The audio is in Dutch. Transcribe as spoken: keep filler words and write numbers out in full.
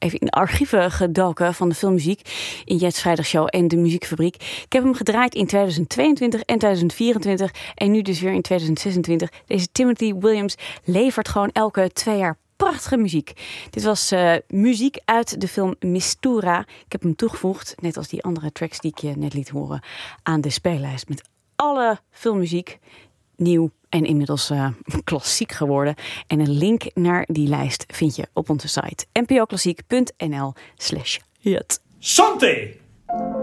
even in de archieven gedoken van de filmmuziek in Jet's Vrijdagshow en de Muziekfabriek. Ik heb hem gedraaid in tweeduizend tweeëntwintig en tweeduizend vierentwintig en nu dus weer in tweeduizend zesentwintig. Deze Timothy Williams levert gewoon elke twee jaar prachtige muziek. Dit was uh, muziek uit de film Mistura. Ik heb hem toegevoegd, net als die andere tracks die ik je net liet horen, aan de speellijst met alle filmmuziek, nieuw en inmiddels uh, klassiek geworden. En een link naar die lijst vind je op onze site n p o klassiek punt n l slash jet. Santé!